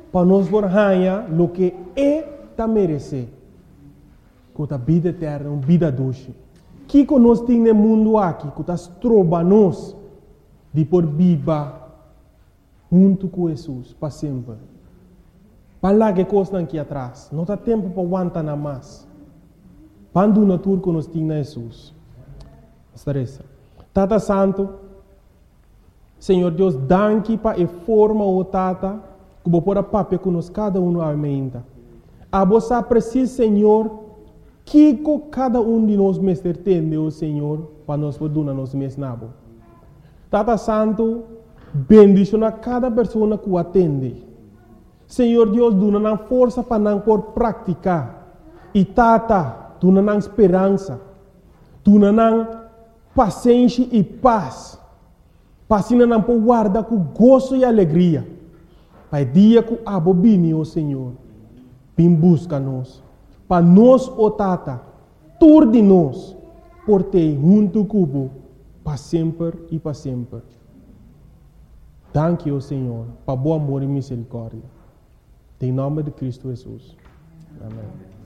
para nós ganhar o que tá merecer. Com a vida eterna, uma vida doce. Que nós temos no mundo aqui, que está trova nós de por viva junto com Jesus para sempre. Para lá que coisa aqui atrás, não há tempo para aguentar nada mais. Quando na tour que nós temos Jesus. Tata Santo, Senhor Deus, danke para a forma o Tata, que vou pôr a papel que nós cada um aumenta. A você precisa, Senhor, que cada um de nós mestre tem, o Senhor, para nós poder nos mesnabo. Tata Santo, bendiciona cada pessoa que o atende. Senhor Deus, dá força para não por praticar. E Tata, dá esperança. Dá paciência e paz. Para não por guardar com gozo e alegria. Para o dia que abo bini, o Senhor, vem busca-nos. Para nós, o Tata, tudo de nós, por ter junto cubo, para sempre e para sempre. Danke, o Senhor, para bom amor e misericórdia. Em nome de Cristo Jesus. Amém.